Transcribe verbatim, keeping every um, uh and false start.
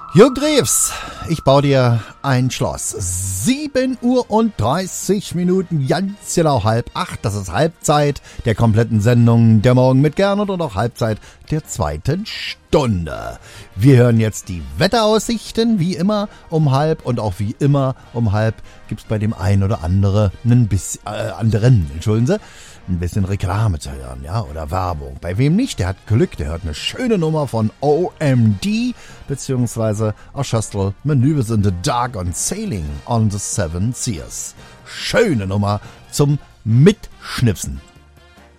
Jürgen Drews, ich baue dir ein Schloss. sieben Uhr und dreißig Minuten, ganz genau halb acht. Das ist Halbzeit der kompletten Sendung Der Morgen mit Gernot und auch Halbzeit der zweiten Stunde. Wir hören jetzt die Wetteraussichten, wie immer um halb, und auch wie immer um halb gibt's bei dem einen oder andere einen bisschen, äh, anderen, entschuldigen Sie, ein bisschen Reklame zu hören, ja, oder Werbung. Bei wem nicht, der hat Glück, der hört eine schöne Nummer von O M D, beziehungsweise Orchestral Maneuvers in the Dark und Sailing on the Seven Seas. Schöne Nummer zum Mitschnipsen.